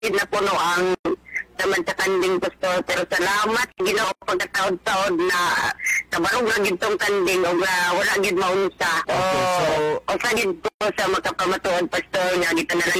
na puno ang naman sa kanding pastor, pero salamat Ginoo pagkataod-taod na kabarog lang itong kanding o wala gid maunsa. Okay, so o sa gid ko sa makapamatuod pastor nga kita na lang